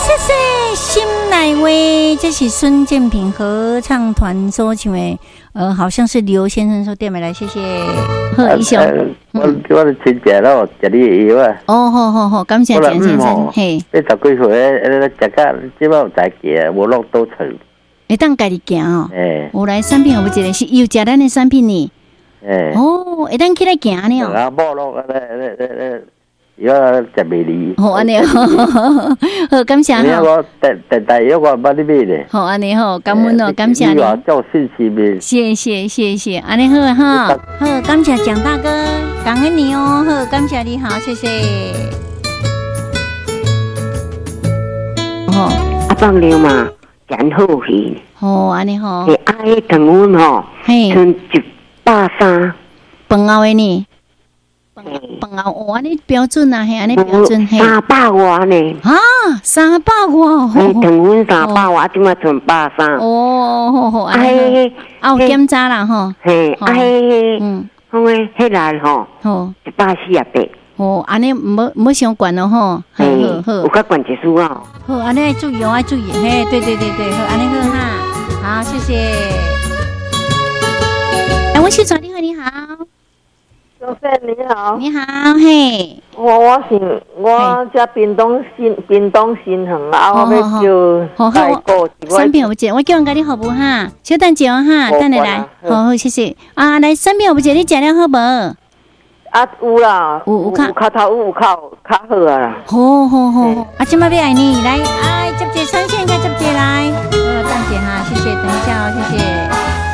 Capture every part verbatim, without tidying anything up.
谢谢心乃威，这是孙建平合唱团所唱的，呃，好像是刘先生所点的来，谢谢。好，医生， 我我的亲戚咯，食你的药啊。 哦，好好好，感谢蒋先生。嘿， 你十几岁咧，食到即摆有在行，无落倒厝。 会当家己行哦。 诶， 有来产品有一个是又食咱的产品呢。 诶。 哦，会当起来行呢哦。 啊，无落咧咧咧咧。要食袂离， 好安尼好，好感谢哈。 我第第第一我帮你买咧。 好安尼好，感恩哦，感谢你。 做信息面。 谢谢谢谢，安尼好哈，好感谢蒋大哥，感恩你哦，好感谢你好，谢谢。 哦，阿放了嘛，然后去。 哦，安尼好。 你爱等阮吼， 嘿， 剩一百三。 饭后的呢？饭后哦，安尼标准啊，嘿，安尼标准嘿。 三百外呢？ 啊，三百外。 嘿，等阮三百外，即马剩百三。 哦，好好，安尼好。啊，有检查啦吼。 嘿，啊嘿，嗯，好诶，迄内吼，好一百四十八。 哦，安尼唔好唔好伤悬咯吼。好好好， 有较悬一丝啊。 好，安尼爱注意哦，爱注意。嘿，对对对对，好，安尼好哈。好，谢谢。哎，我是转你好，你好。 小芬你好， 你好，嘿， 我我是我家屏东新屏东新恒啊，我要就代购一个产品有节，我叫人甲你好不哈？小等一下哈，等你来，好好谢谢啊，来产品有节，你食了好无？ 啊有啦， 有有较较头有较较好啊啦， 好好好，啊今麦要爱你来，哎接接专线，该接接来，呃等姐哈，谢谢，等一下哦，谢谢。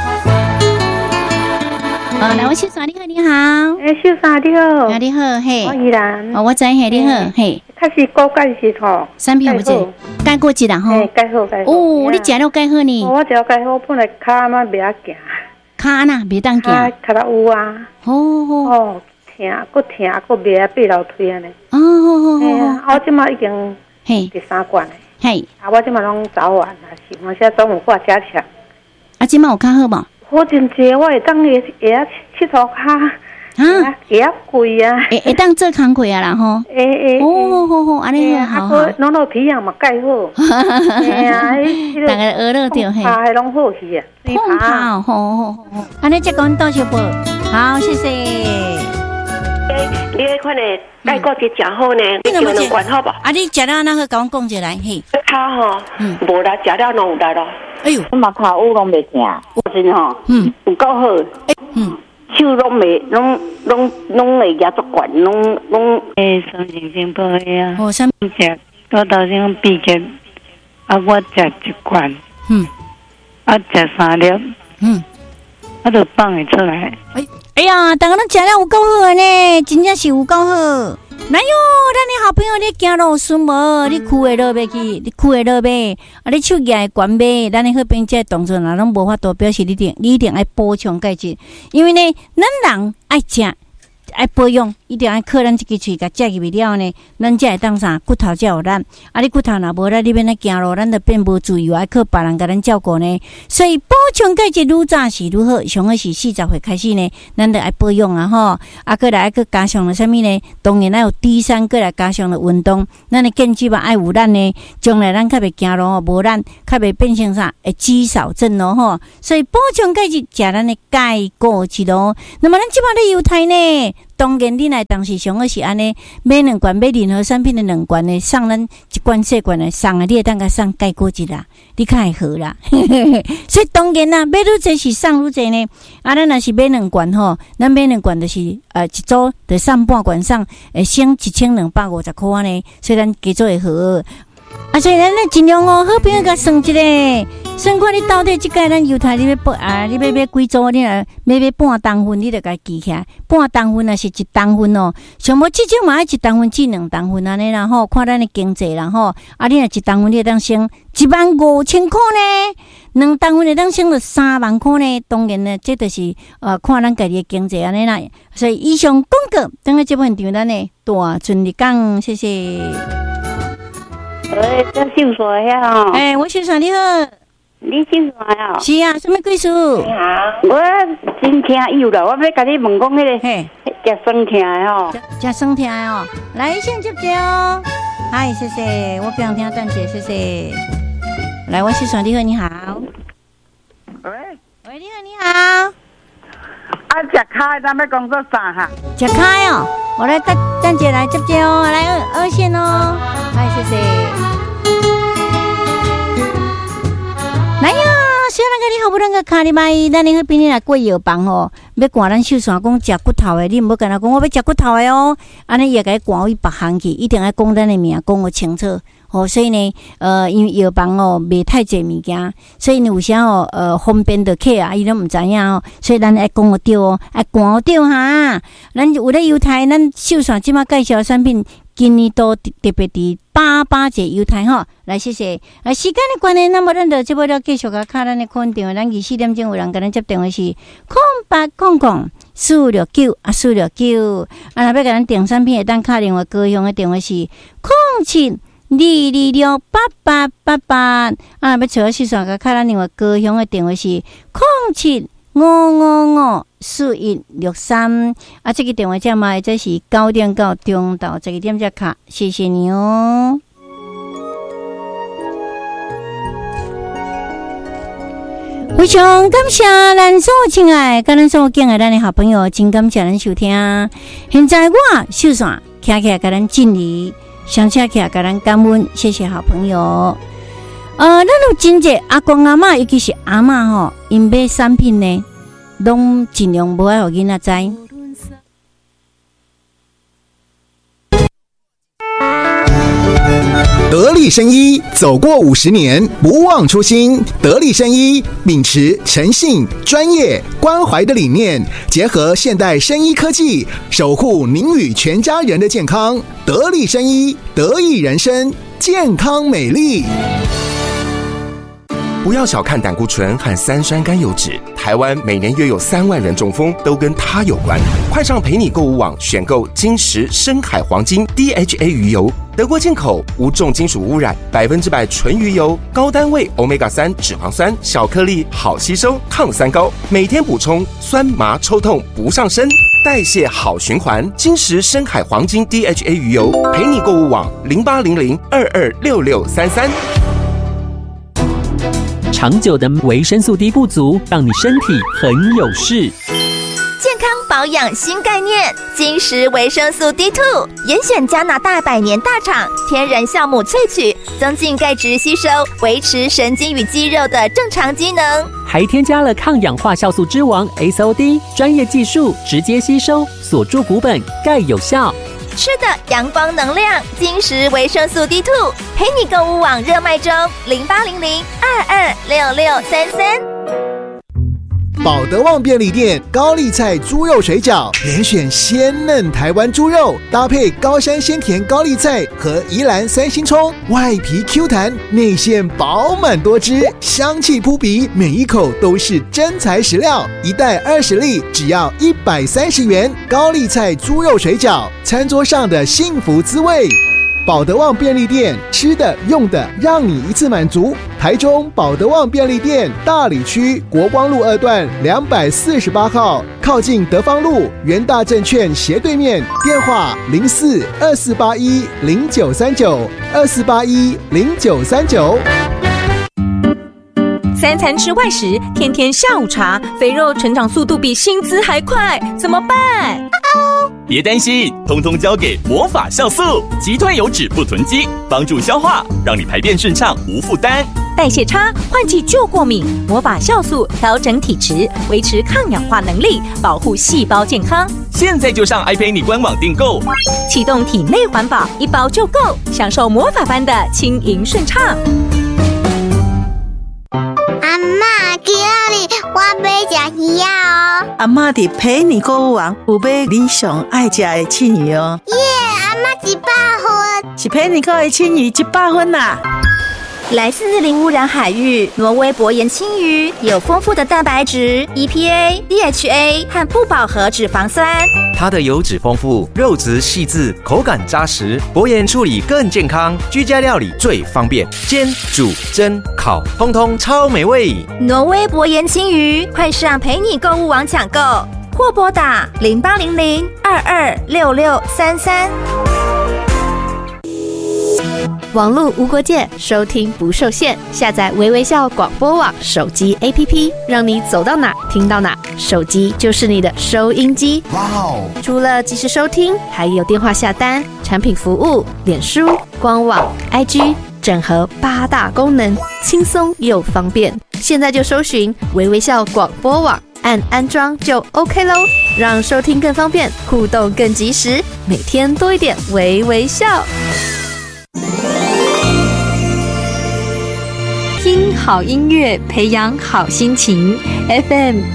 哦，来，我秀莎，你好，你好。 诶，秀莎你好。 啊，你好，嘿。 我依然。 哦，我知嘿，你好，嘿。 开始过解是吼。 产品有无？解过一啦吼。 嘿，解好解好。 哦，你食了解好呢？ 我食了解好，本来骹嘛袂晓行。 骹呐，袂当行。 骹头有啊。 哦哦。 哦，疼，佫疼，佫袂晓爬楼梯安尼。 哦哦哦。 嘿啊，我即马已经嘿第三关诶。 嘿。啊， 我即马拢早晚啊，是我现在中午挂加强。 啊，即马有较好无？ 我真济，我会当会会晓佚佗骹，啊，会晓跪啊， 会会当做工课啊啦吼。 诶诶， 哦好好，安尼好好。 啊，弄到皮样嘛盖好。哎呀， 大家学了着嘿。 爬还拢好去啊， 碰爬，好好好，安尼再讲多少步？好，谢谢。 诶，你迄款诶盖过节真好呢，你叫两罐好不？ 啊，你食了那个，甲我讲一来嘿。 骹吼，无啦，食了拢有力咯。 哎呦， 我嘛骹有拢袂疼，我真吼，嗯，有够好，嗯，手拢袂，拢拢拢会举足悬，拢拢诶，双星星保呀， 哦，啥物食？我头先毕业，啊，我食一罐，嗯，啊，食三粒，嗯，啊，就放会出来。 哎，哎呀，大家拢食了有够好呢，真正是有够好。哪有，咱的好朋友你行路顺无？你哭会落袂去，你哭会落袂？啊，你手举会悬袂？咱的好朋友这动作若拢无法度表示你定，你一定爱补充钙质，因为呢，咱人爱食。爱保养，一定爱靠咱这个喙甲食入去了呢，咱才会当啥骨头才有力。啊，你骨头若无力，你变来行路，咱就变无自由，爱靠别人甲咱照顾呢。所以补充钙质愈早是愈好，上好是四十岁开始呢，咱就爱保养啊吼。啊，过来爱去加上了啥物呢？当然爱有低三，过来加上了运动，咱的健肌嘛爱有咱呢，将来咱较袂行路吼，无咱较袂变成啥会肌少症咯吼。所以补充钙质，食咱的钙果质咯。那么咱即摆咧犹太呢？当然，你来当时上好是安尼，买两罐买任何产品的两罐的，送咱一罐细罐的送啊，你会当甲送钙果质啦，你较会好啦。所以当然啦，买愈济是送愈济呢。啊，咱若是买两罐吼，咱买两罐就是呃一组就送半罐送，会省一千两百五十块安尼，所以咱加做会好。啊，所以咱咧尽量哦，好朋友甲算一个，算看你到底即个咱犹太你要不啊，你要买几组，你若要买半重份，你就甲记起来。半重份也是一重份哦，上无至少嘛爱一重份至两重份安尼啦吼，看咱的经济啦吼。啊，你若一重份你会当省一万五千块呢，两重份会当省到三万块呢。当然呢，这就是呃看咱家己的经济安尼啦。所以以上广告，等下这本场咱的大顺利讲，谢谢。 诶，这秀山遐吼。 诶、欸，我秀山你好。 你秀山哦。 是啊，什么故事？ 你好。我真听有啦，我要甲你问讲迄个， 嘿， 食酸疼的吼。 食酸疼的哦，来先接接哦。 嗨，谢谢，我非常听蛋姐，谢谢。来，我是爽你好，你好。 喂喂，你好，你好。 啊，食开，咱要工作啥哈？ 食开哦，我来蛋蛋姐来接接哦，来二二线哦。嗨，谢谢。来呀！小人个你好不能个卡哩麦，咱那个边来过药房哦，要赶咱秀山讲食骨头的，你唔好跟他讲我要食骨头的哦，安尼也该赶去别行去，一定要讲咱的名，讲个清楚哦。所以呢，呃，因为药房哦卖太济物件，所以呢有啥哦，呃方便的客啊，伊都唔知影哦，所以咱爱讲个对哦，爱赶对哈。咱有咧犹太，咱秀山即马介绍产品。今年都特别伫八八节犹太吼，来谢谢。啊，时间的关系，那么咱就这波要继续甲卡咱的空电话，咱二四点钟有人跟咱接电话是空八空空四六九啊四六九，啊，若要甲咱订产品会当卡电话，高雄的电话是空七二二六八八八八，啊，要找我四线甲卡咱电话，高雄的电话是空七五五五四一六三啊，这个电话号码这是九点到中到这个点才卡，谢谢你哦。非常感谢咱所有亲爱跟咱所有敬爱咱的好朋友，真感谢咱收听。现在我秀山徛起来跟咱敬礼，上车起来跟咱感恩，谢谢好朋友。呃，咱有真济阿公阿嬷，尤其是阿嬷吼，因买产品呢，拢尽量无爱互囡仔知。 得力生医走过五十年，不忘初心。得力生医秉持诚信、专业、关怀的理念，结合现代生医科技，守护您与全家人的健康。得力生医，得益人生，健康美丽。 不要小看胆固醇和三酸甘油脂，台湾每年约有三万人中风，都跟它有关。快上陪你购物网选购金石深海黄金 D H A 鱼油，德国进口，无重金属污染，百分之百纯鱼油，高单位 欧米伽三 脂肪酸，小颗粒，好吸收，抗三高，每天补充，酸麻抽痛不上身，代谢好循环。金石深海黄金 D H A 鱼油，陪你购物网零八零零二二六六三三。 长久的维生素 D 不足，让你身体很有事。 健康保养新概念，金石维生素 D 二 严选加拿大百年大厂天然酵母萃取，增进钙质吸收，维持神经与肌肉的正常机能， 还添加了抗氧化酵素之王 S O D， 专业技术直接吸收，锁住骨本，钙有效。 吃的阳光能量，金石维生素 D 二 陪你购物网热卖中，零八零零二二六六三三。 宝德旺便利店高丽菜猪肉水饺，连选鲜嫩台湾猪肉，搭配高山鲜甜高丽菜和宜兰三星葱，外皮 Q 弹，内馅饱满多汁，香气扑鼻，每一口都是真材实料。一袋二十粒，只要一百三十元。高丽菜猪肉水饺，餐桌上的幸福滋味。宝德旺便利店，吃的用的让你一次满足。台中宝德旺便利店大里区国光路二段两百四十八号，靠近德芳路元大证券斜对面，电话零四二四八一零九三九二四八一零九三九。 三餐吃外食，天天下午茶，肥肉成长速度比薪资还快，怎么办？ 别担心，通通交给魔法酵素，击退油脂不囤积，帮助消化，让你排便顺畅无负担。 代谢差，换季就过敏，魔法酵素调整体质，维持抗氧化能力，保护细胞健康。 现在就上爱陪你官网订购， 启动体内环保，一包就够，享受魔法般的轻盈顺畅。 阿嬷，今日我要吃鱼哦。 阿嬷伫陪你购物网有买你上爱吃的青鱼哦。 耶，阿嬷一百分， 是陪你购的青鱼一百分啦。 来自零污染海域，挪威薄盐青鱼有丰富的蛋白质、E P A、D H A 和不饱和脂肪酸。 它的油脂丰富，肉质细致，口感扎实，薄盐处理更健康，居家料理最方便，煎、煮、蒸、烤，通通超美味。 挪威薄盐青鱼，快上陪你购物网抢购，或拨打零八零零二二六六三三。 网络无国界，收听不受限。下载微微笑广播网手机 A P P， 让你走到哪听到哪，手机就是你的收音机。哇哦！除了即时收听，还有电话下单、产品服务、脸书、官网、I G。整合八大功能，轻松又方便。现在就搜寻微微笑广播网，按安装就 OK 咯，让收听更方便，互动更及时，每天多一点微微笑。 听好音乐，培养好心情。F M